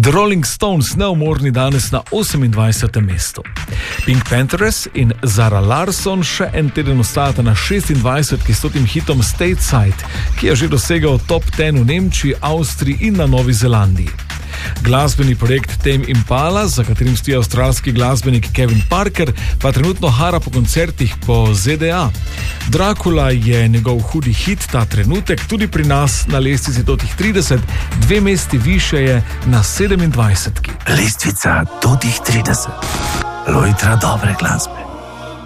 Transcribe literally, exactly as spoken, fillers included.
The Rolling Stones neumorni danes na osemindvajsetem mestu. Pink Panthers in Zara Larsson še en teden ostajata na šestindvajsetki s stotim hitom Stateside, ki je že dosegal top deset v Nemčiji, Avstriji in na Novi Zelandiji. Glasbeni projekt Tame Impala, za katerim stoji avstralski glasbenik Kevin Parker, pa trenutno hara po koncertih po Z D A. Dracula je njegov hudi hit ta trenutek, tudi pri nas na lestvici totih trideset, dve mesti više je na sedemindvajsetki. Lestvica totih trideset. Lojtra dobre glasbe.